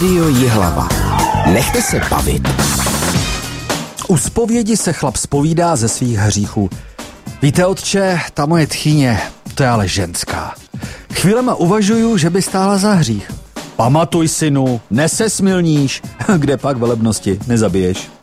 Rádio Jihlava. Nechte se bavit. U zpovědi se chlap zpovídá ze svých hříchů. Víte, otče, ta moje tchyně, to je ale ženská. Chvílema uvažuju, že by stála za hřích. Pamatuj, synu, nesesmilníš. Kde pak velebnosti, nezabiješ.